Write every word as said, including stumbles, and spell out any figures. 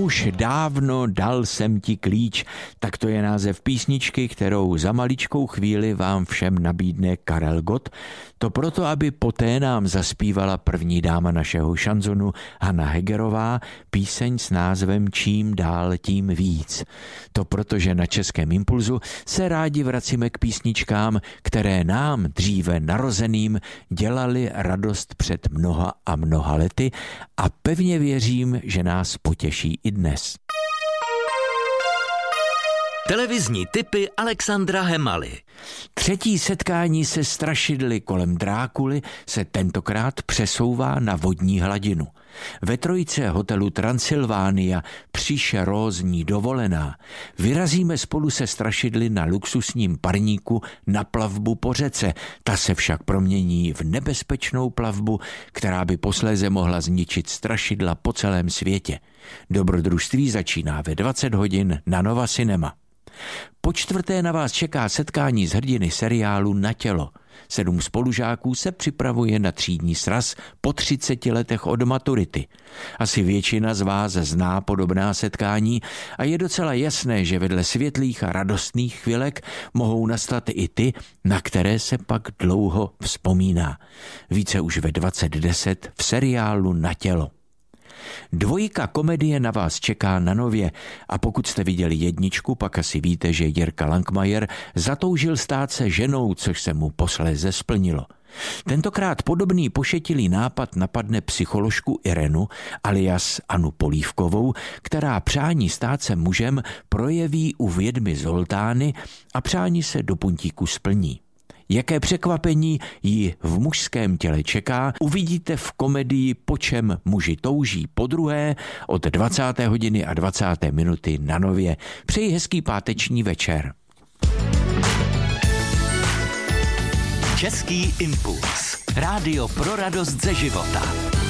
Už dávno dal jsem ti klíč, tak to je název písničky, kterou za maličkou chvíli vám všem nabídne Karel Gott. To proto, aby poté nám zaspívala první dáma našeho šanzonu Hana Hegerová píseň s názvem Čím dál tím víc. To proto, že na Českém impulzu se rádi vracíme k písničkám, které nám dříve narozeným dělali radost před mnoha a mnoha lety a pevně věřím, že nás potěší i dnes. Televizní tipy Alexandra Hemaly. Třetí setkání se strašidly kolem Drákuly se tentokrát přesouvá na vodní hladinu. Ve trojice hotelu Transylvánia příšerózní dovolená vyrazíme spolu se strašidly na luxusním parníku na plavbu po řece. Ta se však promění v nebezpečnou plavbu, která by posléze mohla zničit strašidla po celém světě. Dobrodružství začíná ve dvacet hodin na Nova Cinema. Po čtvrté na vás čeká setkání s hrdiny seriálu Na tělo. Sedm spolužáků se připravuje na třídní sraz po třiceti letech od maturity. Asi většina z vás zná podobná setkání a je docela jasné, že vedle světlých a radostných chvilek mohou nastat i ty, na které se pak dlouho vzpomíná. Více už ve dvacet deset v seriálu Na tělo. Dvojka komedie na vás čeká na Nově a pokud jste viděli jedničku, pak asi víte, že Jirka Langmajer zatoužil stát se ženou, což se mu posléze splnilo. Tentokrát podobný pošetilý nápad napadne psycholožku Irenu alias Anu Polívkovou, která přání stát se mužem projeví u vědmy Zoltány a přání se do puntíku splní. Jaké překvapení ji v mužském těle čeká, uvidíte v komedii Po čem muži touží podruhé od dvacáté hodiny a dvacáté minuty na Nově. Přeji hezký páteční večer. Český impuls. Rádio pro radost ze života.